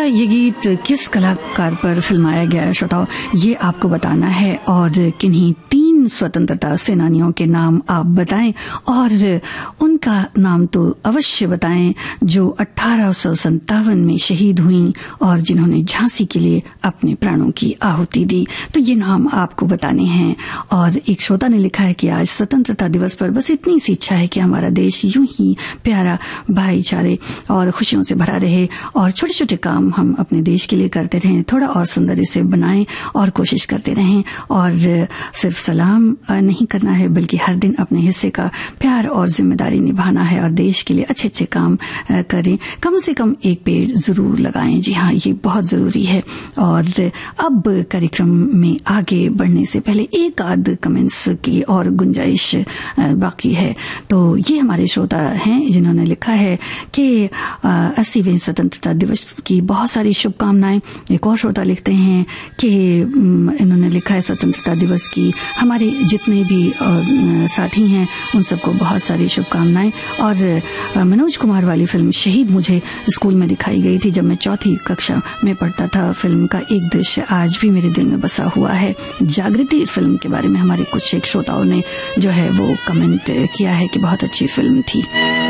ये गीत किस कलाकार पर फिल्माया गया है श्रोताओं, ये आपको बताना है और किन्हीं 3 स्वतंत्रता सेनानियों के नाम आप बताएं और उनका नाम तो अवश्य बताएं जो 1857 में शहीद हुई और जिन्होंने झांसी के लिए अपने प्राणों की आहुति दी। तो ये नाम आपको बताने हैं। और एक श्रोता ने लिखा है कि आज स्वतंत्रता दिवस पर बस इतनी सी इच्छा है कि हमारा देश यूं ही प्यारा, भाईचारे और खुशियों से भरा रहे और छोटे छोटे काम हम अपने देश के लिए करते रहें, थोड़ा और सुंदर इसे बनाएं और कोशिश करते रहें। और सिर्फ सलाम नहीं करना है बल्कि हर दिन अपने हिस्से का प्यार और जिम्मेदारी निभाना है और देश के लिए अच्छे अच्छे काम करें। कम से कम एक पेड़ जरूर लगाएं। जी हाँ, ये बहुत जरूरी है। और अब कार्यक्रम में आगे बढ़ने से पहले एक आध कमेंट्स की और गुंजाइश बाकी है। तो ये हमारे श्रोता हैं जिन्होंने लिखा है कि 80वें स्वतंत्रता दिवस की बहुत सारी शुभकामनाएं। एक और श्रोता लिखते हैं कि इन्होंने लिखा है स्वतंत्रता दिवस की हमारे जितने भी साथी हैं उन सबको बहुत सारी शुभकामनाएं। और मनोज कुमार वाली फिल्म शहीद मुझे स्कूल में दिखाई गई थी जब मैं 4th कक्षा में पढ़ता था। फिल्म का एक दृश्य आज भी मेरे दिल में बसा हुआ है। जागृति फिल्म के बारे में हमारे कुछ एक श्रोताओं ने जो है वो कमेंट किया है कि बहुत अच्छी फिल्म थी।